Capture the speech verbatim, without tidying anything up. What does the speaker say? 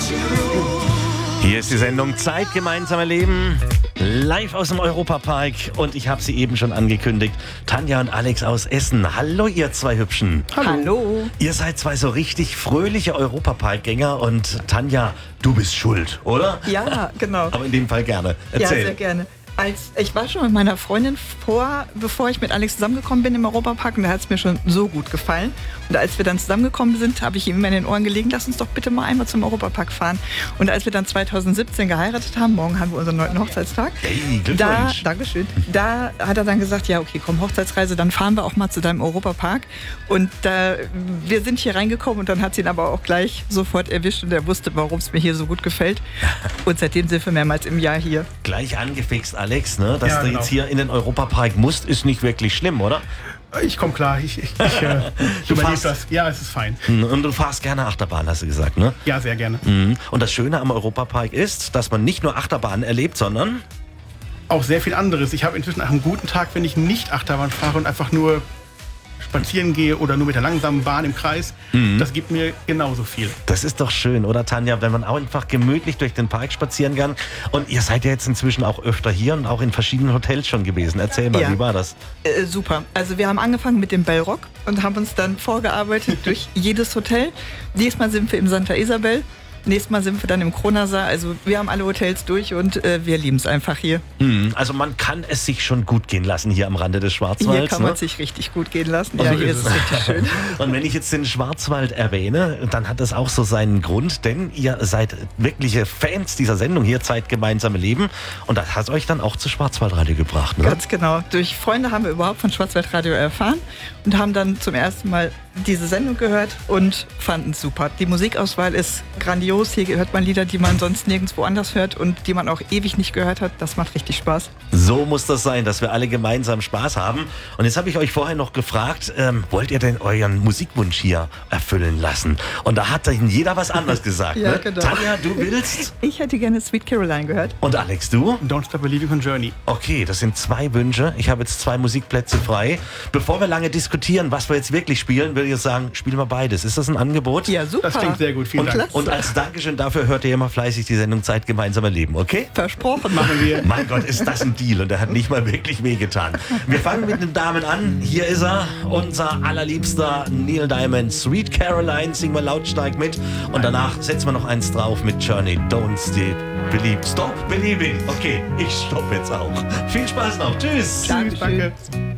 Hier ist die Sendung Zeit, gemeinsam erleben. Live aus dem Europapark. Und ich habe sie eben schon angekündigt. Tanja und Alex aus Essen. Hallo, ihr zwei Hübschen. Hallo. Hallo. Ihr seid zwei so richtig fröhliche Europaparkgänger. Und Tanja, du bist schuld, oder? Ja, genau. Aber in dem Fall gerne. Erzähl. Ja, sehr gerne. Als, ich war schon mit meiner Freundin vor, bevor ich mit Alex zusammengekommen bin im Europapark, und da hat es mir schon so gut gefallen. Und als wir dann zusammengekommen sind, habe ich ihm immer in den Ohren gelegen, lass uns doch bitte mal einmal zum Europapark fahren. Und als wir dann zweitausendsiebzehn geheiratet haben, morgen haben wir unseren neunten Hochzeitstag, hey, da, Dankeschön, da hat er dann gesagt, ja okay, komm, Hochzeitsreise, dann fahren wir auch mal zu deinem Europapark. Und da, wir sind hier reingekommen und dann hat sie ihn aber auch gleich sofort erwischt und er wusste, warum es mir hier so gut gefällt. Und seitdem sind wir mehrmals im Jahr hier. Gleich angefixt, Alex, ne? Dass Ja, du genau. jetzt hier in den Europapark musst, ist nicht wirklich schlimm, oder? Ich komme klar, ich, ich, ich äh, Du überlebe fährst- das. Ja, es ist fein. Und du fahrst gerne Achterbahn, hast du gesagt, ne? Ja, sehr gerne. Mhm. Und das Schöne am Europapark ist, dass man nicht nur Achterbahn erlebt, sondern... Auch sehr viel anderes. Ich habe inzwischen einen guten Tag, wenn ich nicht Achterbahn fahre und einfach nur spazieren gehe oder nur mit der langsamen Bahn im Kreis. Das gibt mir genauso viel. Das ist doch schön, oder Tanja, wenn man auch einfach gemütlich durch den Park spazieren kann. Und ihr seid ja jetzt inzwischen auch öfter hier und auch in verschiedenen Hotels schon gewesen. Erzähl mal, Ja. wie war das? Äh, super. Also wir haben angefangen mit dem Bellrock und haben uns dann vorgearbeitet durch jedes Hotel. Diesmal sind wir im Santa Isabel. Nächstes Mal sind wir dann im Kronasar. Also wir haben alle Hotels durch und äh, wir lieben es einfach hier. Mhm. Also man kann es sich schon gut gehen lassen hier am Rande des Schwarzwalds. Hier kann man ne? sich richtig gut gehen lassen. so Ja, hier ist ist es. es richtig schön. Und wenn ich jetzt den Schwarzwald erwähne, dann hat das auch so seinen Grund, denn ihr seid wirkliche Fans dieser Sendung hier, Zeit gemeinsame Leben. Und das hat euch dann auch zu Schwarzwaldradio gebracht, ne? Ganz genau. Durch Freunde haben wir überhaupt von Schwarzwaldradio erfahren und haben dann zum ersten Mal diese Sendung gehört und fanden es super. Die Musikauswahl ist grandios. Hier hört man Lieder, die man sonst nirgendwo anders hört und die man auch ewig nicht gehört hat. Das macht richtig Spaß. So muss das sein, dass wir alle gemeinsam Spaß haben. Und jetzt habe ich euch vorher noch gefragt, ähm, wollt ihr denn euren Musikwunsch hier erfüllen lassen? Und da hat dann jeder was anderes gesagt. Ja, ne? genau. Tanja, du willst? Ich hätte gerne Sweet Caroline gehört. Und Alex, du? Don't Stop Believing on Journey. Okay, das sind zwei Wünsche. Ich habe jetzt zwei Musikplätze frei. Bevor wir lange diskutieren, was wir jetzt wirklich spielen, würde ich jetzt sagen, spielen wir beides. Ist das ein Angebot? Ja, super. Das klingt sehr gut. Vielen Und, Dank. und als Dankeschön dafür hört ihr immer fleißig die Sendung Zeit gemeinsam erleben, okay? Versprochen. Machen wir. Mein Gott, ist das ein Deal und der hat nicht mal wirklich wehgetan. Wir fangen mit den Damen an. Hier ist er, unser allerliebster Neil Diamond. Sweet Caroline, singen wir lautstark mit. Und danach setzen wir noch eins drauf mit Journey. Don't stop believe. Stop believing. Okay, ich stopp jetzt auch. Viel Spaß noch. Tschüss. Dankeschön. Danke.